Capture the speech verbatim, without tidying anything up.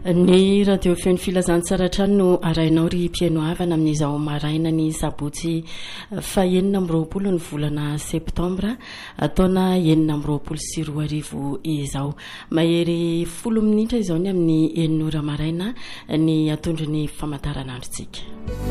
ny radio feny filazantsaratrany no arainao ry mpiaino havana amin'izao maraina ny sabotsy fahenina amroapolo ny volana septambra ataona enina amroapolo sy roa arivo izao mahery folo minitra izao ny amin'ny eninora maraina ny atondro ny famantaranandrotsika